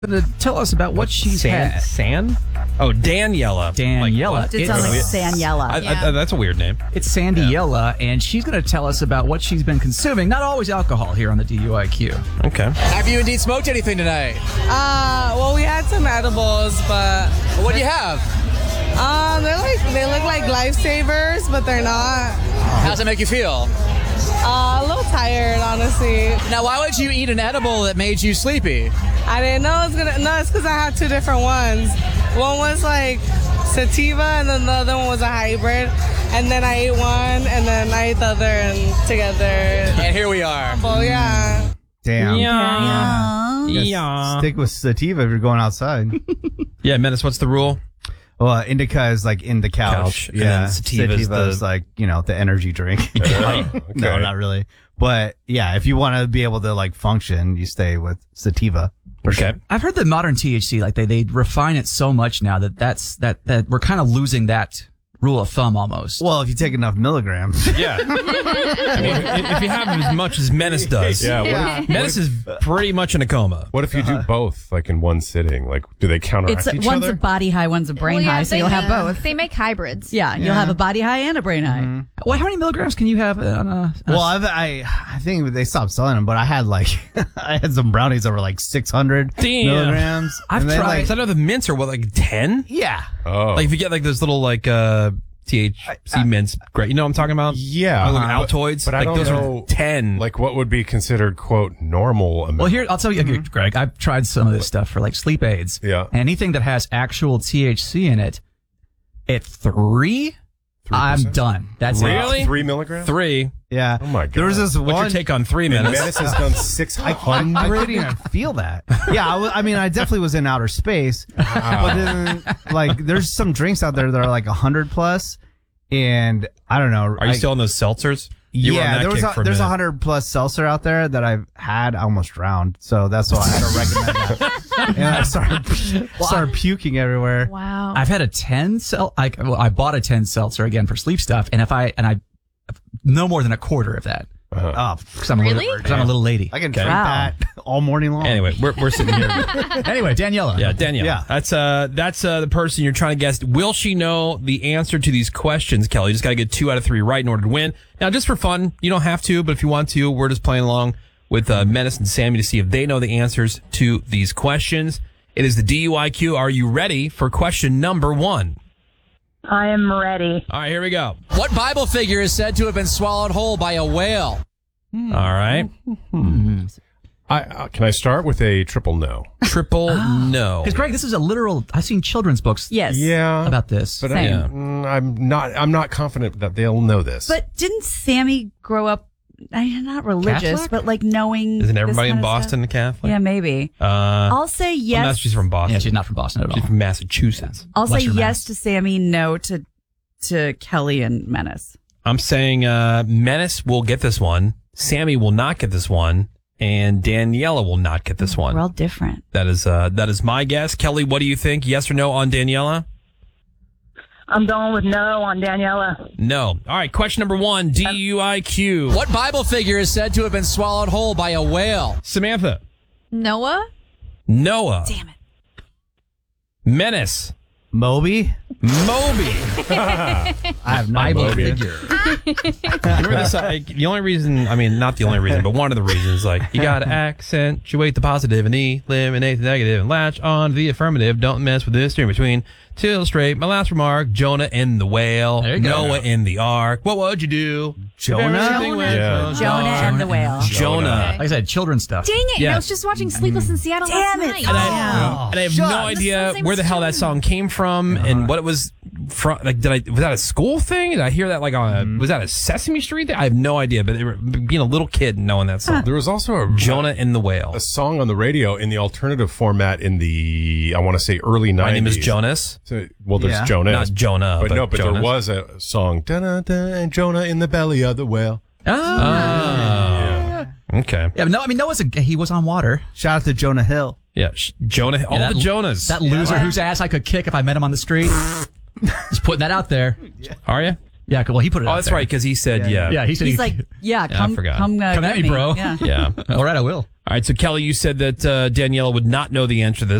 going to tell us about what she's had. Oh, Daniela. Daniela. It sounds like Saniela. That's a weird name. It's Sandiella, and she's going to tell us about what she's been consuming. Not always alcohol here on the DUIQ. Okay. Have you indeed smoked anything tonight? Well, we had some edibles, but What do you have? they look like lifesavers, but they're not. How's it make you feel? A little tired, honestly. Now, why would you eat an edible that made you sleepy? I didn't know it was gonna. No, it's because I had two different ones. One was like sativa, and then the other one was a hybrid. And then I ate one, and then I ate the other, and together. And here we are. Well, yeah. Damn. Yeah. Stick with sativa if you're going outside. Yeah, Menace, what's the rule? Well, indica is like in the couch. And then sativa is like, the energy drink. No, not really. But yeah, if you want to be able to like function, you stay with sativa. Okay. I've heard that modern THC, like they refine it so much now that we're kind of losing that rule of thumb almost. Well, if you take enough milligrams. Yeah. I mean, if you have as much as Menace does. Yeah. Menace is pretty much in a coma. What if you do both, like in one sitting? Like, do they counteract each One's other? a body high, one's a brain high, so you'll have both. They make hybrids. Yeah, you'll have a body high and a brain high. Well, how many milligrams can you have on a... Well, I think they stopped selling them, but I had I had some brownies that were like 600 milligrams. I've tried. Like, I know the mints are what, like 10? Yeah. Oh. Like if you get like those little like THC mints, great. You know what I'm talking about? Yeah. Like Altoids. But I don't those know, are 10. Like what would be considered, quote, normal amount? Well, here, I'll tell you, Greg, I've tried some of this stuff for like sleep aids. Yeah. Anything that has actual THC in it, at 3, I'm done. That's Really? it. 3 milligrams? 3. Yeah. Oh my God. There was this What's one. your take on 3 minutes? Menace has done 600. I couldn't even feel that. Yeah, I mean, I definitely was in outer space. But then, like, there's some drinks out there that are like 100 plus, and I don't know. Are you still on those selters? You were on that kick for a there's minute. 100 plus seltzer out there that I've had. I almost drowned, so that's why I had to recommend that. And I started puking everywhere. Wow. I've had a 10 I bought a 10 seltzer again for sleep stuff, and I no more than a quarter of that. Oh, Because I'm a little lady. I can drink that all morning long. Anyway, we're sitting here. Anyway, Daniela. Yeah, Danielle. Yeah. That's the person you're trying to guess. Will she know the answer to these questions, Kelly? You just got to get 2 out of 3 right in order to win. Now, just for fun, you don't have to, but if you want to, we're just playing along with Menace and Sammy to see if they know the answers to these questions. It is the DUIQ. Are you ready for question number 1? I am ready. All right, here we go. What Bible figure is said to have been swallowed whole by a whale? All right. Can I start with a triple no? Triple no. Because Greg, this is a literal. I've seen children's books. Yes. Yeah. About this. But Same. I'm not confident that they'll know this. But didn't Sammy grow up, not religious, Catholic? but like knowing Isn't this everybody in kind of Boston stuff? Catholic? Yeah, maybe. I'll say yes. Well, no, she's from Boston. Yeah, she's not from Boston at all. She's from Massachusetts. I'll say Western yes Mass. to Sammy, no to Kelly and Menace. I'm saying Menace will get this one. Sammy will not get this one. And Daniela will not get this one. We're all different. That is my guess. Kelly, what do you think? Yes or no on Daniela? I'm going with no on Daniela. No. All right. Question number 1, DUIQ. What Bible figure is said to have been swallowed whole by a whale? Samantha. Noah? Noah. Damn it. Menace. Moby? Moby. I have no Bible idea. figure. Remember this? The only reason, I mean, not the only reason, but one of the reasons, like, you got to accentuate the positive and eliminate the negative and latch on the affirmative. Don't mess with this. Steer between to illustrate my last remark. Jonah and the whale. There you go. Noah in the ark. What would you do? Jonah? If everything went Yeah. wrong. Jonah and the whale. Jonah. Like I said, children's stuff. Dang it. Yeah. I was just watching Sleepless in Seattle last Damn it. night. And I have no idea where the hell that song came from and what it was from. Like, was that a school thing? Did I hear that like on was that a Sesame Street thing? I have no idea, but being a little kid and knowing that song. There was also a Jonah and the whale. a song on the radio in the alternative format in the, I want to say, early 90s. My name is Jonas. So, well, there's Yeah. Jonas. Not Jonah, But no, but Jonas. there was a song, da-da-da, and Jonah in the belly of the whale. Oh. Okay. Yeah, but no, I mean, he was on water. Shout out to Jonah Hill. Yeah. Jonah. All that- the Jonas. That loser whose ass I could kick if I met him on the street. Just putting that out there. Are you? Yeah, well, he put it Oh, out that's there. right, because he said, yeah. Yeah, he said He's like, yeah, come, I forgot. come Come get at me, bro. Yeah. Yeah. All right, I will. All right, so Kelly, you said that Daniela would not know the answer to this.